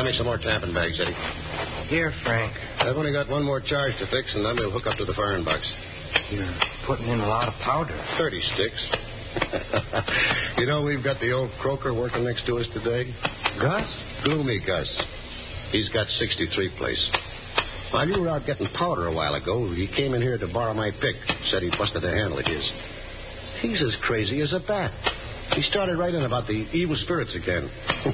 Buy me some more tampon bags, Eddie. Here, Frank. I've only got one more charge to fix, and then we'll hook up to the firing box. You're putting in a lot of powder. 30 sticks. You know, we've got the old croaker working next to us today. Gus? Gloomy Gus. He's got 63 place. While you were out getting powder a while ago, he came in here to borrow my pick. Said he busted a handle of his. He's as crazy as a bat. He started right in about the evil spirits again.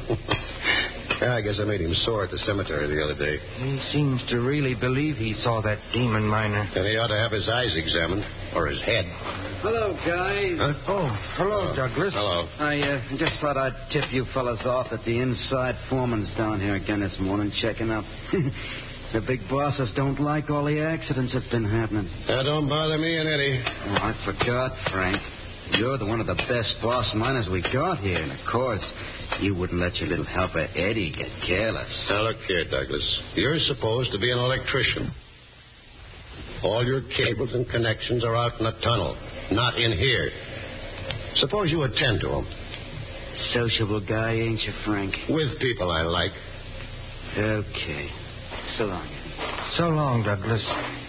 Yeah, I guess I made him sore at the cemetery the other day. He seems to really believe he saw that demon miner. And he ought to have his eyes examined, or his head. Hello, guys. Huh? Oh, hello, Douglas. Hello. I just thought I'd tip you fellas off that the inside foreman's down here again this morning checking up. The big bosses don't like all the accidents that's been happening. That don't bother me and Eddie. Oh, I forgot, Frank. You're one of the best boss miners we got here, and of course, you wouldn't let your little helper Eddie get careless. Now, look here, Douglas. You're supposed to be an electrician. All your cables and connections are out in the tunnel, not in here. Suppose you attend to them. Sociable guy, ain't you, Frank? With people I like. Okay. So long, Eddie. So long, Douglas.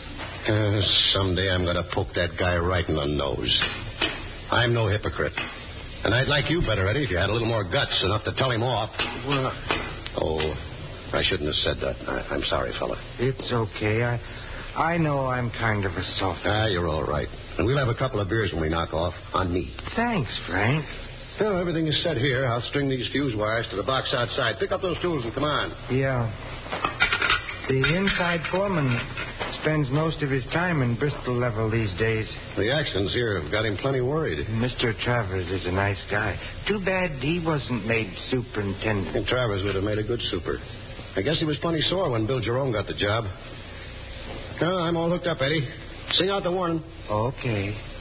Someday I'm going to poke that guy right in the nose. I'm no hypocrite. And I'd like you better, Eddie, if you had a little more guts, enough to tell him off. Well, Oh, I shouldn't have said that. I'm sorry, fella. it's okay. I know I'm kind of a soft. You're all right. And we'll have a couple of beers when we knock off, on me. Thanks, Frank. Well, everything is set here. I'll string these fuse wires to the box outside. Pick up those tools and come on. Yeah. The inside foreman spends most of his time in Bristol level these days. The accidents here have got him plenty worried. Mr. Travers is a nice guy. Too bad he wasn't made superintendent. And Travers would have made a good super. I guess he was plenty sore when Bill Jerome got the job. No, I'm all hooked up, Eddie. Sing out the warning. Okay.